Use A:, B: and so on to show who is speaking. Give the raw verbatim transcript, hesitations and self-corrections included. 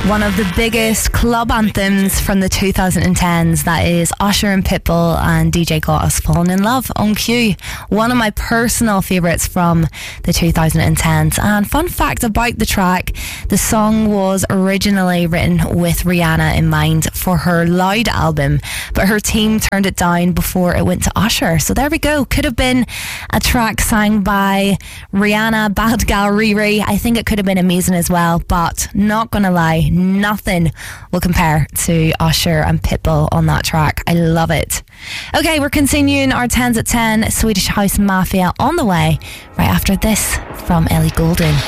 A: One of the biggest club anthems from the twenty tens, that is Usher and Pitbull and D J Gotta's Fallen in Love on Q. One of my personal favourites from the twenty tens. And fun fact about the track, the song was originally written with Rihanna in mind for her Loud album, but her team turned it down before it went to Usher. So there we go. Could have been a track sang by Rihanna, Bad Gal Riri. I think it could have been amazing as well, but not gonna lie, nothing will compare to Usher and Pitbull on that track. I love it. Okay, we're continuing our tens at ten. Swedish House Mafia on the way right after this from Ellie Goulding.